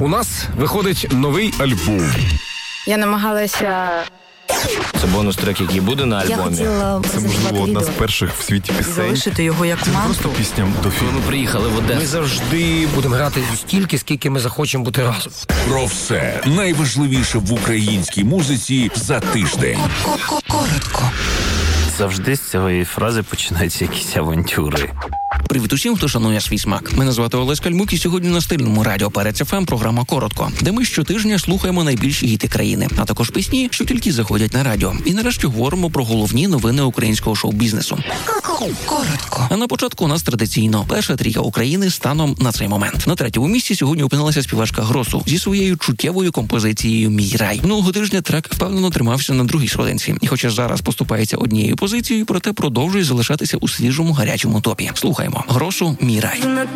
У нас виходить новий альбом. Я намагалася... Це бонус-трек, який буде на Я альбомі. хотіла Це, можливо, одна з перших в світі пісень. залишити його як Це не просто мантру. пісня до Коли фільму. ми приїхали в Одесу. Ми завжди будемо грати стільки, скільки ми захочемо бути разом. Про все найважливіше в українській музиці за тиждень. Коротко. Завжди з цієї фрази починаються якісь авантюри. Привіт усім, хто шанує свій смак. Мене звати Олесь Кальмук, і сьогодні на стильному радіо Перець ФМ програма «Коротко», де ми щотижня слухаємо найбільші гіти країни, а також пісні, що тільки заходять на радіо. І нарешті говоримо про головні новини українського шоу-бізнесу. Коротко. А на початку у нас традиційно перша трійка України станом на цей момент. На третьому місці сьогодні опинилася співачка Гросу зі своєю чуттєвою композицією «Мій рай». Минулого тижня трек впевнено тримався на другій сходинці. І хоча зараз поступається однією позицією, проте продовжує залишатися у свіжому гарячому топі. Слухаємо Гросу «Мій рай».